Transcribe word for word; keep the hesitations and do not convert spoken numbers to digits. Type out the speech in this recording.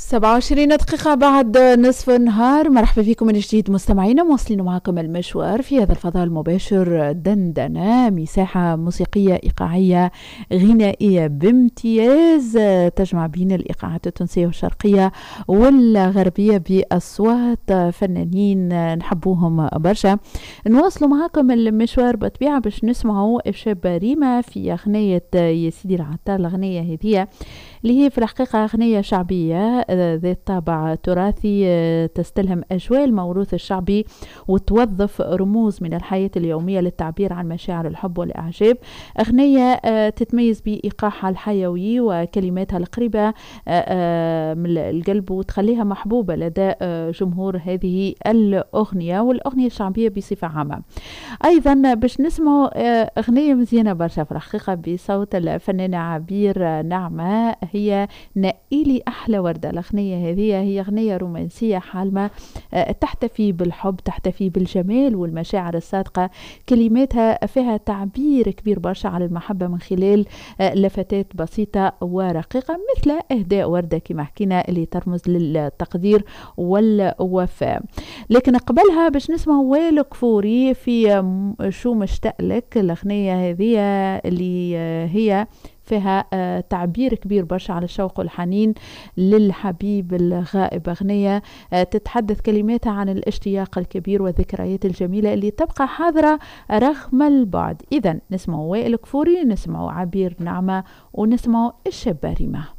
سبعة وعشرين دقيقة بعد نصف النهار. مرحبا فيكم من جديد مستمعينا، مواصلين معكم المشوار في هذا الفضاء المباشر. دندنة، مساحة موسيقية إيقاعية غنائية بامتياز تجمع بين الإيقاعات التونسية والشرقية والغربية بأصوات فنانين نحبوهم برشا. نواصلوا معكم المشوار بطبيعة باش نسمعوا إفشاب ريما في أغنية يا سيدي العطار. الأغنية هذه اللي هي في الحقيقة أغنية شعبية ذات طابع تراثي تستلهم أجواء الموروث الشعبي وتوظف رموز من الحياة اليومية للتعبير عن مشاعر الحب والإعجاب. أغنية تتميز بإيقاعها الحيوي وكلماتها القريبة من القلب وتخليها محبوبة لدى جمهور هذه الأغنية والأغنية الشعبية بصفة عامة. أيضا باش نسمعوا أغنية مزيانة برشا في الحقيقة بصوت الفنانة عبير نعمة، هي نقيلي أحلى وردة. الأغنية هذه هي أغنية رومانسية حالمة تحتفي بالحب، تحتفي بالجمال والمشاعر الصادقة. كلماتها فيها تعبير كبير برشا على المحبة من خلال لفتات بسيطة ورقيقة مثل إهداء وردة كما حكينا اللي ترمز للتقدير والوفاء. لكن قبلها باش نسمع وائل كفوري في شو مشتاق لك. الأغنية هذه اللي هي فيها تعبير كبير برشا على الشوق والحنين للحبيب الغائب. أغنية تتحدث كلماتها عن الاشتياق الكبير والذكريات الجميلة اللي تبقى حاضرة رغم البعد. إذن نسمع وائل كفوري، نسمع عبير نعمة، ونسمع الشابة ريما.